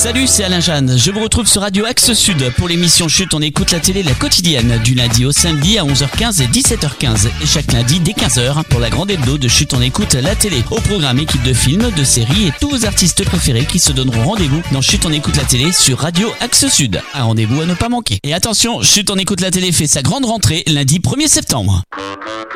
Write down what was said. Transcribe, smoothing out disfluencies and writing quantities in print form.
Salut, c'est Alain Jeanne. Je vous retrouve sur Radio Axe Sud pour l'émission Chut, on écoute la télé, la quotidienne, du lundi au samedi à 11h15 et 17h15. Et chaque lundi dès 15h pour la grande hebdo de Chut, on écoute la télé. Au programme, équipe de films, de séries et tous vos artistes préférés qui se donneront rendez-vous dans Chut, on écoute la télé sur Radio Axe Sud. Un rendez-vous à ne pas manquer. Et attention, Chut, on écoute la télé fait sa grande rentrée lundi 1er septembre.